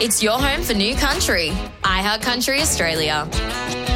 It's your home for new country. iHeart Country Australia.